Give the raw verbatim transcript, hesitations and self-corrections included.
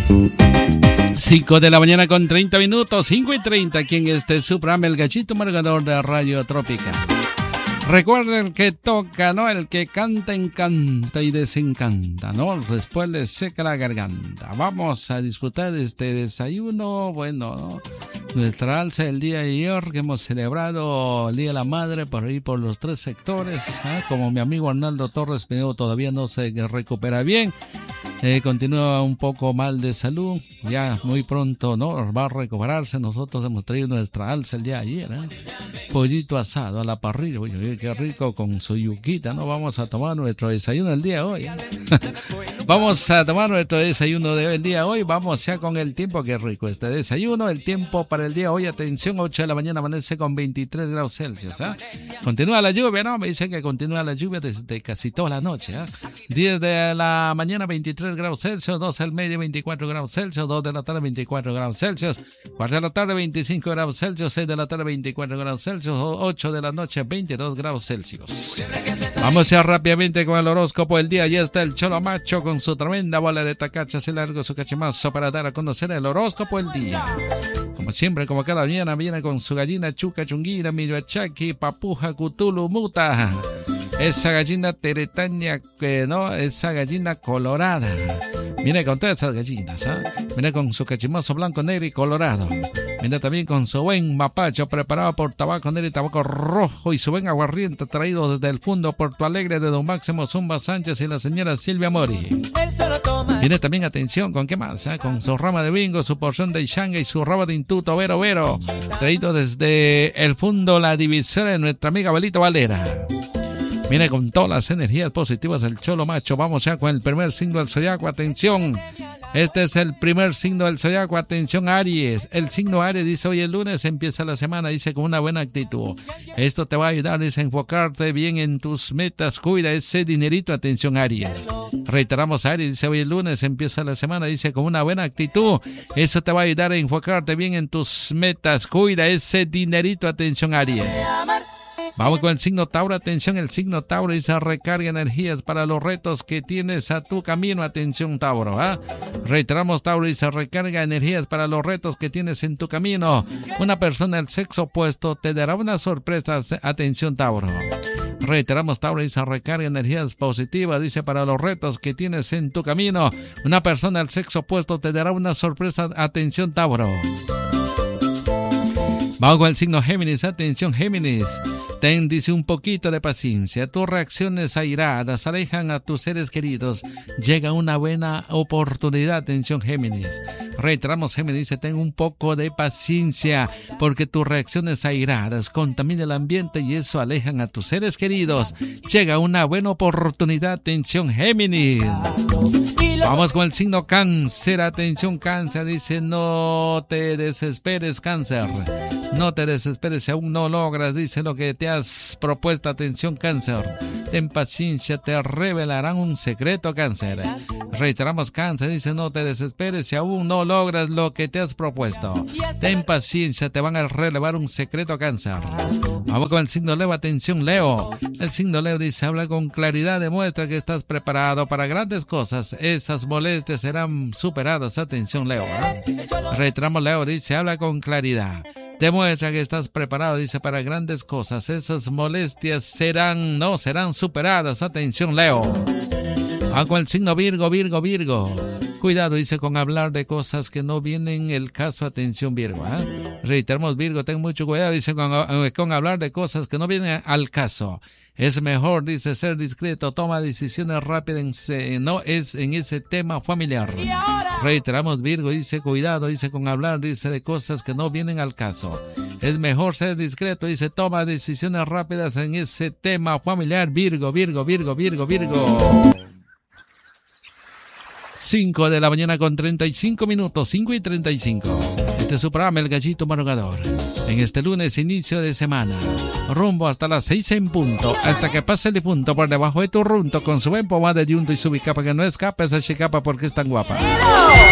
cinco de la mañana con treinta minutos, cinco y treinta aquí en este su programa El Gallito Amargador de Radio Trópica. Recuerden que toca, ¿no? El que canta encanta y desencanta, ¿no? Después le seca la garganta. Vamos a disfrutar de este desayuno, bueno, ¿no? Nuestra alza del día de ayer que hemos celebrado el Día de la Madre por ahí por los tres sectores, ¿eh? Como mi amigo Arnaldo Torres Pineo todavía no se recupera bien. Eh, continúa un poco mal de salud, ya muy pronto no va a recuperarse. Nosotros hemos traído nuestra alza el día de ayer, ¿eh? Pollito asado a la parrilla, oye, qué rico con su yuquita, ¿no? Vamos a tomar nuestro desayuno el día de hoy, ¿eh? Vamos a tomar nuestro desayuno del día de hoy, vamos ya con el tiempo, qué rico este desayuno, el tiempo para el día de hoy, atención, ocho de la mañana amanece con veintitrés grados Celsius, ¿eh? Continúa la lluvia, ¿no? Me dicen que continúa la lluvia desde casi toda la noche, ¿eh? diez de la mañana veintitrés grados Celsius, dos del medio veinticuatro grados Celsius, dos de la tarde veinticuatro grados Celsius, cuatro de la tarde veinticinco grados Celsius, seis de la tarde veinticuatro grados Celsius, ocho de la noche veintidós grados Celsius. Vamos ya rápidamente con el horóscopo del día. Ya está el Cholo Macho con su tremenda bola de tacachas y largo su cachimazo para dar a conocer el horóscopo del día. Como siempre, como cada mañana, viene con su gallina chuca chunguina, miyoachaki, papuja, cutulu, muta. Esa gallina teretaña, que no, esa gallina colorada. Viene con todas esas gallinas, ¿eh? Viene con su cachimazo blanco, negro y colorado. Viene también con su buen mapacho preparado por tabaco negro y tabaco rojo y su buen aguardiente traído desde el fondo Porto Alegre de don Máximo Zumba Sánchez y la señora Silvia Mori. Viene también, atención, ¿con qué más? ¿Eh? Con su rama de bingo, su porción de Ishanga y su raba de intuto Vero Vero, traído desde el fondo La Divisora de nuestra amiga Belito Valera. Viene con todas las energías positivas del Cholo Macho. Vamos ya con el primer signo del zodiaco. Atención, este es el primer signo del zodiaco. Atención, Aries. El signo Aries dice: hoy el lunes empieza la semana, dice, con una buena actitud. Esto te va a ayudar, dice, a enfocarte bien en tus metas. Cuida ese dinerito. Atención, Aries. Reiteramos, Aries dice: hoy el lunes empieza la semana, dice, con una buena actitud. Eso te va a ayudar a enfocarte bien en tus metas. Cuida ese dinerito. Atención, Aries. Vamos con el signo Tauro. Atención, el signo Tauro dice: recarga energías para los retos que tienes a tu camino. Atención, Tauro, ¿eh? Reiteramos, Tauro dice: recarga energías para los retos que tienes en tu camino. Una persona del sexo opuesto te dará una sorpresa. Atención, Tauro. Reiteramos, Tauro dice: recarga energías positivas, dice, para los retos que tienes en tu camino. Una persona del sexo opuesto te dará una sorpresa. Atención, Tauro. Vamos con el signo Géminis. Atención, Géminis. Ten, dice, un poquito de paciencia. Tus reacciones airadas alejan a tus seres queridos. Llega una buena oportunidad. Atención, Géminis. Reiteramos, Géminis dice: ten un poco de paciencia, porque tus reacciones airadas contaminan el ambiente y eso alejan a tus seres queridos. Llega una buena oportunidad. Atención, Géminis. Vamos con el signo Cáncer. Atención, Cáncer dice: no te desesperes, Cáncer. No te desesperes si aún no logras, dice, lo que te has propuesto. Atención, Cáncer. Ten paciencia, te revelarán un secreto, Cáncer. Reiteramos, Cáncer dice: no te desesperes si aún no logras lo que te has propuesto. Ten paciencia, te van a revelar un secreto, Cáncer. Vamos con el signo Leo. Atención, Leo. El signo Leo dice: habla con claridad, demuestra que estás preparado para grandes cosas. Esas molestias serán superadas. Atención, Leo, ¿eh? Reiteramos, Leo dice: habla con claridad. Demuestra que estás preparado, dice, para grandes cosas. Esas molestias serán, no, serán superadas. Atención, Leo. Vamos con el signo Virgo, Virgo, Virgo. Cuidado, dice, con hablar de cosas que no vienen el caso. Atención, Virgo, ¿eh? Reiteramos, Virgo, ten mucho cuidado, dice, con, con hablar de cosas que no vienen al caso. Es mejor, dice, ser discreto, toma decisiones rápidas, en, no es en ese tema familiar. Reiteramos, Virgo, dice, cuidado, dice, con hablar, dice, de cosas que no vienen al caso. Es mejor ser discreto, dice, toma decisiones rápidas en ese tema familiar. Virgo, Virgo, Virgo, Virgo, Virgo. cinco de la mañana con treinta y cinco minutos, cinco y treinta y cinco. Este es su programa El Gallito Madrugador. En este lunes, inicio de semana, rumbo hasta las seis en punto, hasta que pase el punto por debajo de tu runto, con su buen pomada de yunto y su bicapa, que no escapa esa chicapa porque es tan guapa.